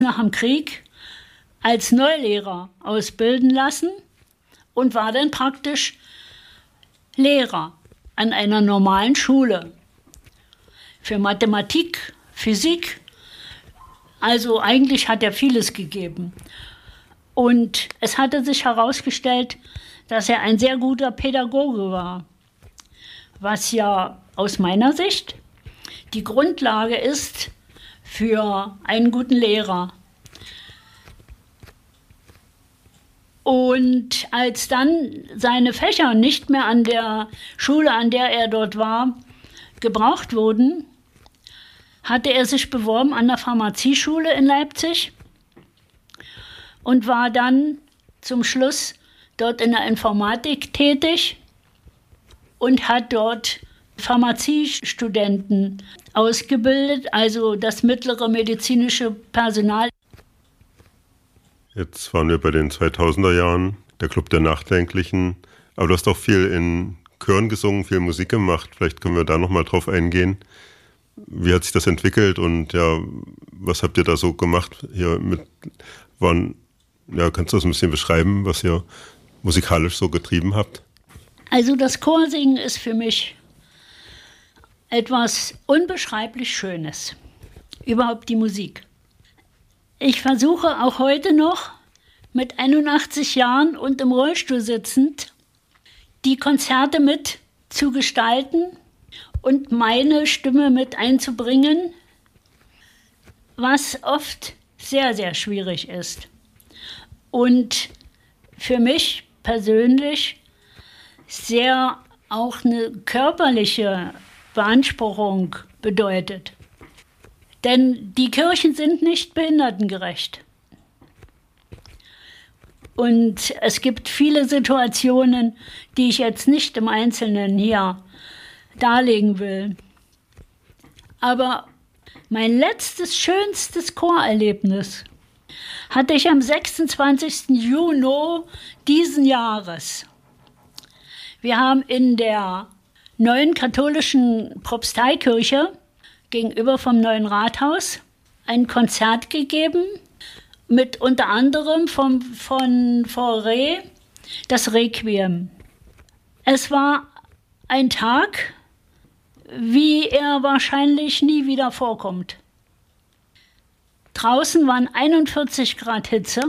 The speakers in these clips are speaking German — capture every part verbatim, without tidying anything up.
nach dem Krieg als Neulehrer ausbilden lassen und war dann praktisch Lehrer an einer normalen Schule für Mathematik, Physik. Also eigentlich hat er vieles gegeben. Und es hatte sich herausgestellt, dass er ein sehr guter Pädagoge war, was ja aus meiner Sicht die Grundlage ist für einen guten Lehrer. Und als dann seine Fächer nicht mehr an der Schule, an der er dort war, gebraucht wurden, hatte er sich beworben an der Pharmazieschule in Leipzig und war dann zum Schluss dort in der Informatik tätig und hat dort Pharmaziestudenten ausgebildet, also das mittlere medizinische Personal. Jetzt waren wir bei den zweitausender Jahren, der Club der Nachdenklichen, aber du hast auch viel in Chören gesungen, viel Musik gemacht. Vielleicht können wir da nochmal drauf eingehen. Wie hat sich das entwickelt und ja, was habt ihr da so gemacht? Hier mit, waren, ja, kannst du das ein bisschen beschreiben, was ihr musikalisch so getrieben habt? Also das Chorsingen ist für mich etwas unbeschreiblich Schönes. Überhaupt die Musik. Ich versuche auch heute noch mit einundachtzig Jahren und im Rollstuhl sitzend die Konzerte mit zu gestalten und meine Stimme mit einzubringen, was oft sehr, sehr schwierig ist. Und für mich persönlich sehr auch eine körperliche Beanspruchung bedeutet. Denn die Kirchen sind nicht behindertengerecht. Und es gibt viele Situationen, die ich jetzt nicht im Einzelnen hier darlegen will. Aber mein letztes, schönstes Chorerlebnis hatte ich am sechsundzwanzigsten Juni diesen Jahres. Wir haben in der neuen katholischen Propsteikirche gegenüber vom neuen Rathaus ein Konzert gegeben mit unter anderem vom, von Fauré das Requiem. Es war ein Tag, wie er wahrscheinlich nie wieder vorkommt. Draußen waren einundvierzig Grad Hitze.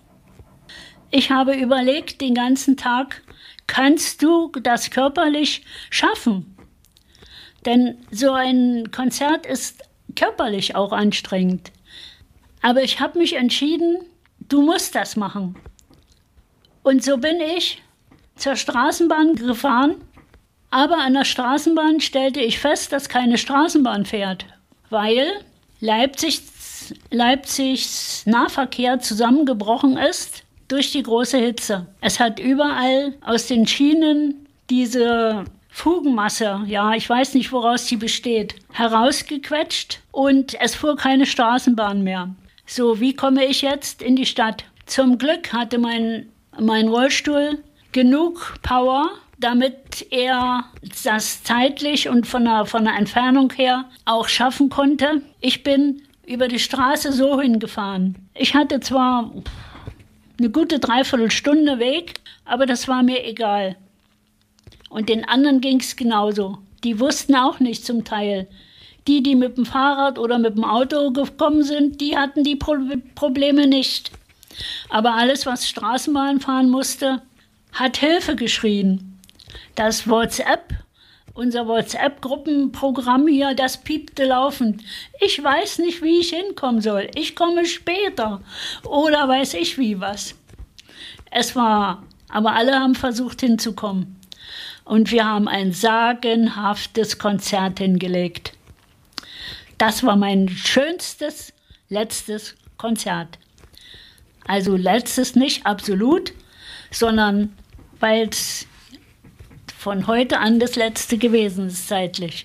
Ich habe überlegt den ganzen Tag, kannst du das körperlich schaffen? Denn so ein Konzert ist körperlich auch anstrengend. Aber ich habe mich entschieden, du musst das machen. Und so bin ich zur Straßenbahn gefahren. Aber an der Straßenbahn stellte ich fest, dass keine Straßenbahn fährt, weil Leipzigs, Leipzigs Nahverkehr zusammengebrochen ist durch die große Hitze. Es hat überall aus den Schienen diese Fugenmasse, ja, ich weiß nicht, woraus sie besteht, herausgequetscht und es fuhr keine Straßenbahn mehr. So, wie komme ich jetzt in die Stadt? Zum Glück hatte mein, mein Rollstuhl genug Power, damit er das zeitlich und von der, von der Entfernung her auch schaffen konnte. Ich bin über die Straße so hingefahren. Ich hatte zwar eine gute Dreiviertelstunde Weg, aber das war mir egal. Und den anderen ging es genauso. Die wussten auch nicht zum Teil. Die, die mit dem Fahrrad oder mit dem Auto gekommen sind, die hatten die Pro- Probleme nicht. Aber alles, was Straßenbahn fahren musste, hat Hilfe geschrien. Das WhatsApp, unser WhatsApp-Gruppenprogramm hier, das piepte laufend. Ich weiß nicht, wie ich hinkommen soll. Ich komme später. Oder weiß ich wie was. Es war, aber alle haben versucht hinzukommen. Und wir haben ein sagenhaftes Konzert hingelegt. Das war mein schönstes, letztes Konzert. Also letztes nicht absolut, sondern weil es von heute an das letzte gewesen ist, zeitlich.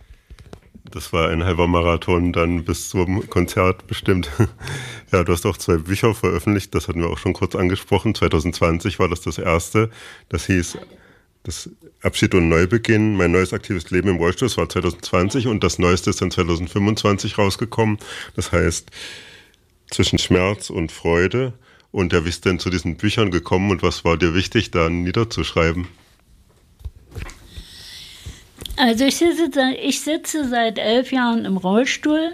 Das war ein halber Marathon dann bis zum Konzert bestimmt. Ja, du hast auch zwei Bücher veröffentlicht, das hatten wir auch schon kurz angesprochen. zwanzig zwanzig war das das erste. Das hieß das Abschied und Neubeginn, mein neues aktives Leben im Rollstuhl. Das war zwanzig zwanzig und das Neueste ist dann zwanzig fünfundzwanzig rausgekommen. Das heißt zwischen Schmerz und Freude. Und ja, wie ist denn zu diesen Büchern gekommen und was war dir wichtig, da niederzuschreiben? Also ich sitze, ich sitze seit elf Jahren im Rollstuhl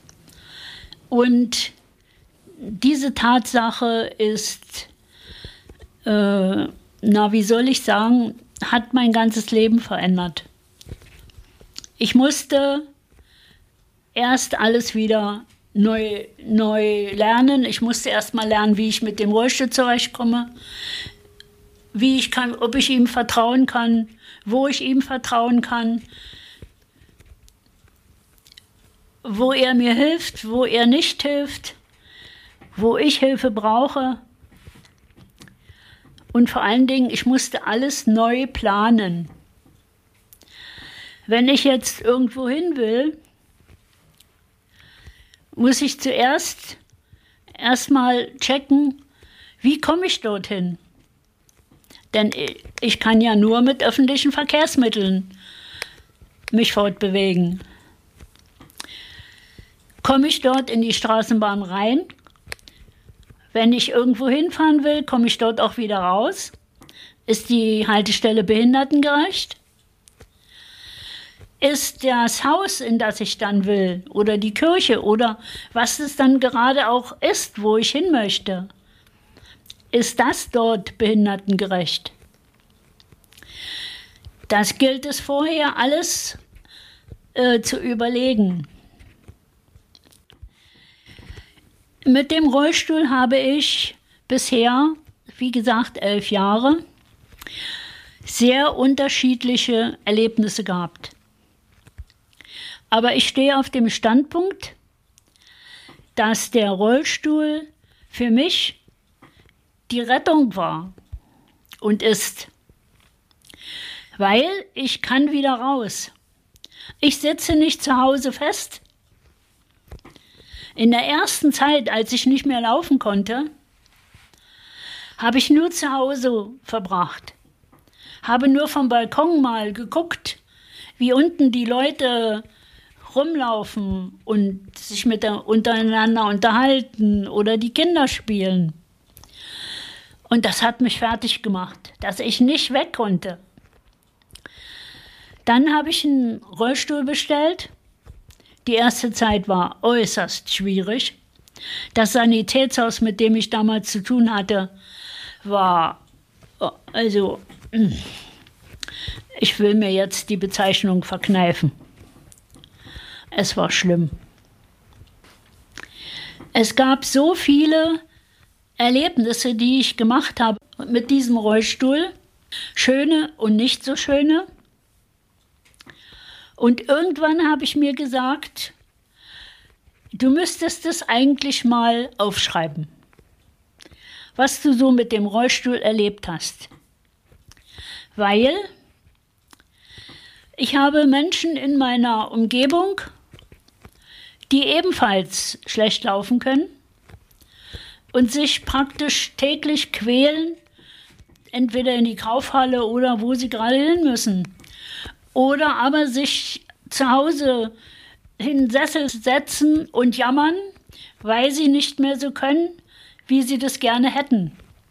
und diese Tatsache ist, äh, na wie soll ich sagen, hat mein ganzes Leben verändert. Ich musste erst alles wieder neu, neu lernen. Ich musste erst mal lernen, wie ich mit dem Rollstuhl zurechtkomme, wie ich kann, ob ich ihm vertrauen kann, wo ich ihm vertrauen kann, wo er mir hilft, wo er nicht hilft, wo ich Hilfe brauche. Und vor allen Dingen, ich musste alles neu planen. Wenn ich jetzt irgendwo hin will, muss ich zuerst erstmal checken, wie komme ich dorthin? Denn ich kann ja nur mit öffentlichen Verkehrsmitteln mich fortbewegen. Komme ich dort in die Straßenbahn rein? Wenn ich irgendwo hinfahren will, komme ich dort auch wieder raus? Ist die Haltestelle behindertengerecht? Ist das Haus, in das ich dann will, oder die Kirche, oder was es dann gerade auch ist, wo ich hin möchte, ist das dort behindertengerecht? Das gilt es vorher alles äh, zu überlegen. Mit dem Rollstuhl habe ich bisher, wie gesagt, elf Jahre, sehr unterschiedliche Erlebnisse gehabt. Aber ich stehe auf dem Standpunkt, dass der Rollstuhl für mich die Rettung war und ist. Weil ich kann wieder raus. Ich sitze nicht zu Hause fest. In der ersten Zeit, als ich nicht mehr laufen konnte, habe ich nur zu Hause verbracht. Habe nur vom Balkon mal geguckt, wie unten die Leute rumlaufen und sich mit der, untereinander unterhalten oder die Kinder spielen. Und das hat mich fertig gemacht, dass ich nicht weg konnte. Dann habe ich einen Rollstuhl bestellt. Die erste Zeit war äußerst schwierig. Das Sanitätshaus, mit dem ich damals zu tun hatte, war, also, ich will mir jetzt die Bezeichnung verkneifen. Es war schlimm. Es gab so viele Erlebnisse, die ich gemacht habe mit diesem Rollstuhl, schöne und nicht so schöne. Und irgendwann habe ich mir gesagt, du müsstest es eigentlich mal aufschreiben, was du so mit dem Rollstuhl erlebt hast. Weil ich habe Menschen in meiner Umgebung, die ebenfalls schlecht laufen können und sich praktisch täglich quälen, entweder in die Kaufhalle oder wo sie gerade hin müssen. Oder aber sich zu Hause in den Sessel setzen und jammern, weil sie nicht mehr so können, wie sie das gerne hätten.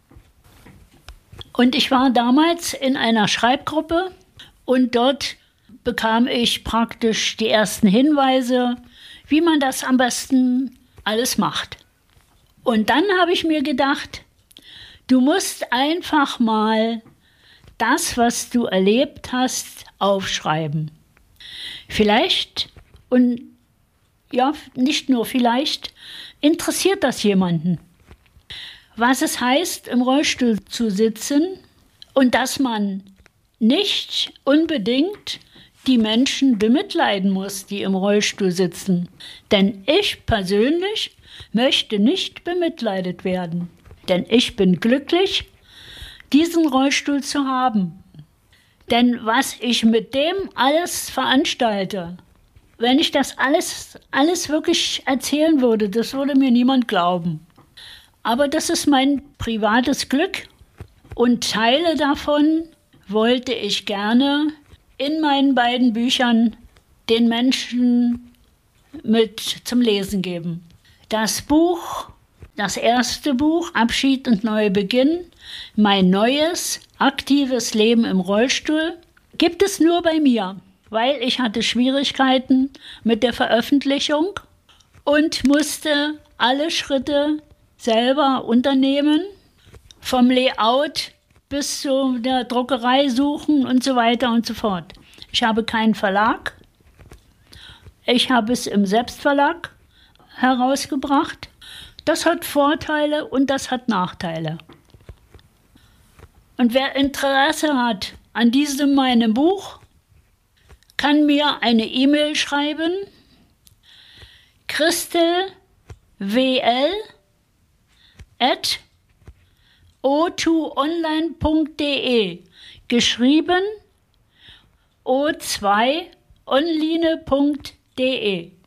Und ich war damals in einer Schreibgruppe und dort bekam ich praktisch die ersten Hinweise, wie man das am besten alles macht. Und dann habe ich mir gedacht, du musst einfach mal das, was du erlebt hast, aufschreiben. Vielleicht, und ja, nicht nur vielleicht, interessiert das jemanden. Was es heißt, im Rollstuhl zu sitzen und dass man nicht unbedingt die Menschen bemitleiden muss, die im Rollstuhl sitzen. Denn ich persönlich möchte nicht bemitleidet werden. Denn ich bin glücklich, diesen Rollstuhl zu haben. Denn was ich mit dem alles veranstalte, wenn ich das alles, alles wirklich erzählen würde, das würde mir niemand glauben. Aber das ist mein privates Glück und Teile davon wollte ich gerne in meinen beiden Büchern den Menschen mit zum Lesen geben. Das Buch Das erste Buch, Abschied und Neubeginn, mein neues, aktives Leben im Rollstuhl, gibt es nur bei mir, weil ich hatte Schwierigkeiten mit der Veröffentlichung und musste alle Schritte selber unternehmen, vom Layout bis zu der Druckerei suchen und so weiter und so fort. Ich habe keinen Verlag. Ich habe es im Selbstverlag herausgebracht. Das hat Vorteile und das hat Nachteile. Und wer Interesse hat an diesem meinem Buch, kann mir eine E-Mail schreiben, christelwl at o zwei online punkt de, geschrieben o zwei online punkt de.